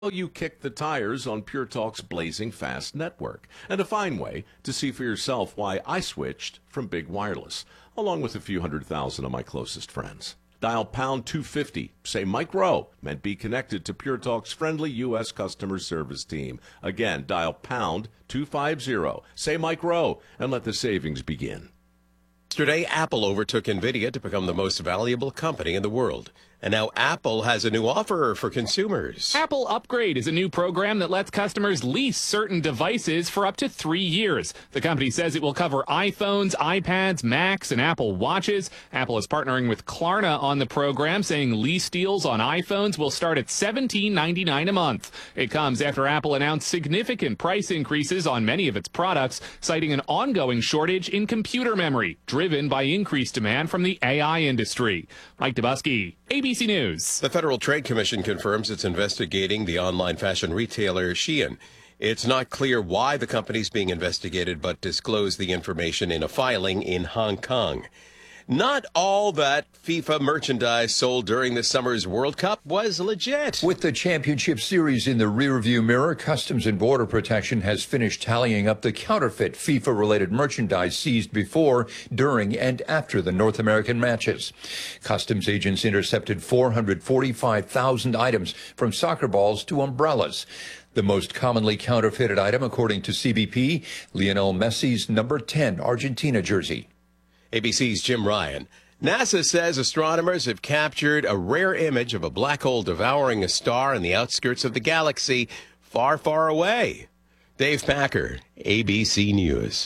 Well, you kick the tires on Pure Talk's blazing fast network, and a fine way to see for yourself why I switched from big wireless, along with a few 100,000 of my closest friends. Dial pound 250, say Mike Rowe, and be connected to Pure Talk's friendly U.S. customer service team. Again, dial pound 250, say Mike Rowe, and let the savings begin. Yesterday, Apple overtook NVIDIA to become the most valuable company in the world. And now Apple has a new offer for consumers. Apple Upgrade is a new program that lets customers lease certain devices for up to 3 years. The company says it will cover iPhones, iPads, Macs, and Apple Watches. Apple is partnering with Klarna on the program, saying lease deals on iPhones will start at $17.99 a month. It comes after Apple announced significant price increases on many of its products, citing an ongoing shortage in computer memory, driven by increased demand from the AI industry. Mike Dubusky, ABC News. The Federal Trade Commission confirms it's investigating the online fashion retailer Shein. It's not clear why the company's being investigated, but disclosed the information in a filing in Hong Kong. Not all that FIFA merchandise sold during this summer's World Cup was legit. With the championship series in the rearview mirror, Customs and Border Protection has finished tallying up the counterfeit FIFA-related merchandise seized before, during, and after the North American matches. Customs agents intercepted 445,000 items, from soccer balls to umbrellas. The most commonly counterfeited item, according to CBP, Lionel Messi's number 10 Argentina jersey. ABC's Jim Ryan. NASA says astronomers have captured a rare image of a black hole devouring a star in the outskirts of the galaxy far, far away. Dave Packer, ABC News.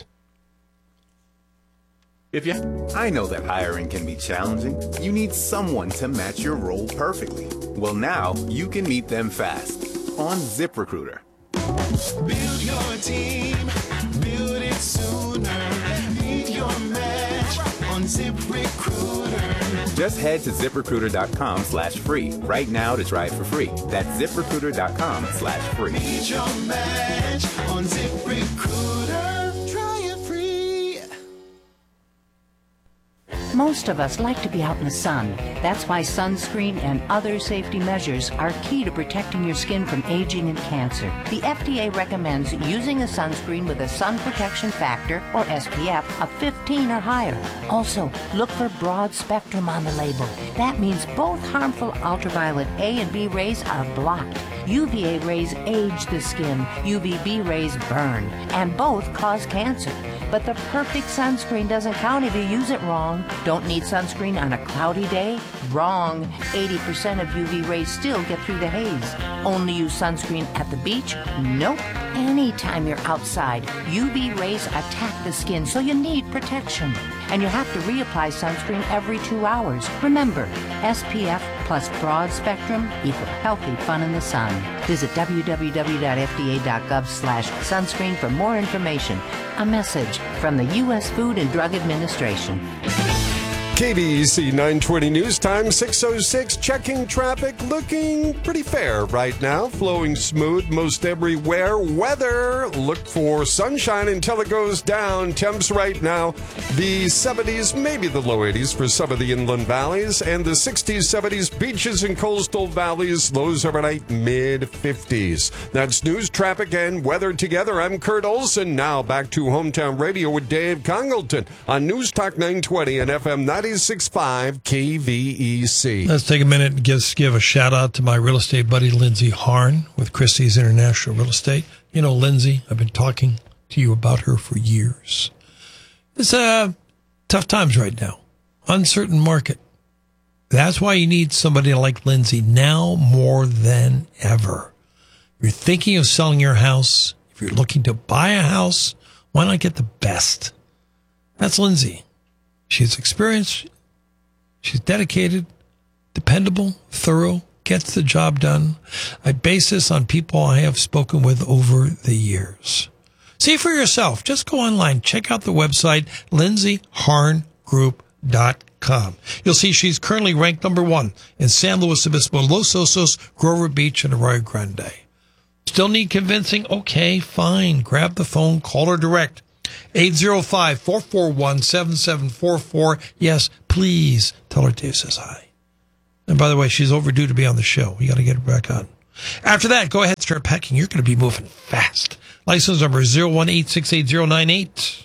I know that hiring can be challenging. You need someone to match your role perfectly. Well, now you can meet them fast on ZipRecruiter. Build your team, build it sooner. Meet your match on ZipRecruiter. Just head to ZipRecruiter.com/free right now to try it for free. That's ZipRecruiter.com/free. Meet your match on ZipRecruiter. Try it free. Most of us like to be out in the sun. That's why sunscreen and other safety measures are key to protecting your skin from aging and cancer. The FDA recommends using a sunscreen with a sun protection factor, or SPF, of 15 or higher. Also, look for broad spectrum on the label. That means both harmful ultraviolet A and B rays are blocked. UVA rays age the skin, UVB rays burn, and both cause cancer. But the perfect sunscreen doesn't count if you use it wrong. Don't need sunscreen on a cloudy day? Wrong. 80% of UV rays still get through the haze. Only use sunscreen at the beach? Nope. Anytime you're outside, UV rays attack the skin, so you need protection. And you have to reapply sunscreen every 2 hours. Remember, SPF plus broad spectrum equal healthy fun in the sun. Visit www.fda.gov/sunscreen for more information. A message from the U.S. Food and Drug Administration. KBEC 920 News Time, 6:06. Checking traffic, looking pretty fair right now. Flowing smooth most everywhere. Weather, look for sunshine until it goes down. Temps right now, the 70s, maybe the low 80s for some of the inland valleys. And the 60s, 70s, beaches and coastal valleys. Lows overnight, mid-50s. That's news, traffic, and weather together. I'm Kurt Olson. Now back to Hometown Radio with Dave Congleton on News Talk 920 and FM 96.5 KVEC. Let's take a minute and give a shout out to my real estate buddy, Lindsay Harn with Christie's International Real Estate. You know, Lindsay, I've been talking to you about her for years. It's tough times right now. Uncertain market. That's why you need somebody like Lindsay now more than ever. If you're thinking of selling your house, if you're looking to buy a house, why not get the best? That's Lindsay. She's experienced, she's dedicated, dependable, thorough, gets the job done. I base this on people I have spoken with over the years. See for yourself. Just go online. Check out the website, lindsayharngroup.com. You'll see she's currently ranked number 1 in San Luis Obispo, Los Osos, Grover Beach, and Arroyo Grande. Still need convincing? Okay, fine. Grab the phone, call her direct. 805-441-7744. Yes, please tell her Dave says hi. And by the way, she's overdue to be on the show. We got to get her back on. After that, go ahead and start packing. You're going to be moving fast. License number 0186898.